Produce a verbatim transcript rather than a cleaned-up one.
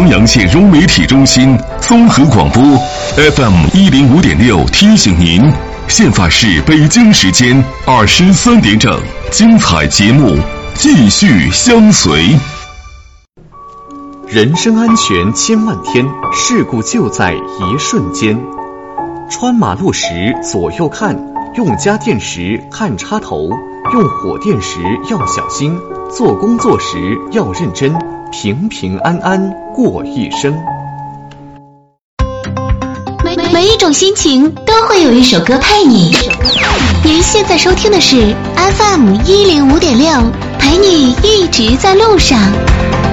衡阳县融媒体中心综合广播 F M 一零五点六提醒您，宪法是北京时间二十三点整，精彩节目继续相随。 人身安全千万天，事故就在一瞬间。穿马路时左右看，用家电时看插头，用火电时要小心，做工作时要认真，平平安安过一生。 每每一种心情都会有一首歌陪你。您现在收听的是 F M 一零五点六，陪你一直在路上。